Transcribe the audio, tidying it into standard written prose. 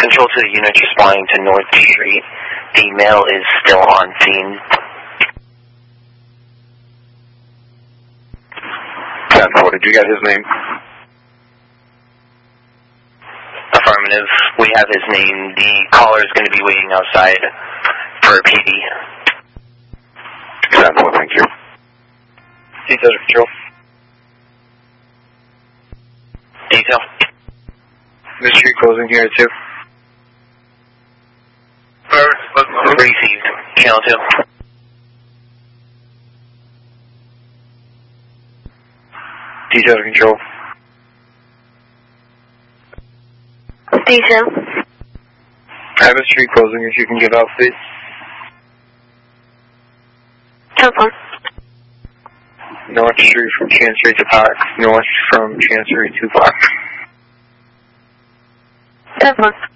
Control to the unit responding to North Street. The male is still on scene. 10-4, did you get his name? Affirmative. We have his name. The caller is going to be waiting outside for a PD. 10-4, thank you. Details are control. Detail. Mystery closing here at 2. Received. Channel 2. Details are control. Detail. I have a street closing if you can give out, please. Telephone. North Street from Chancery to Park. North from Chancery to Park. Telephone.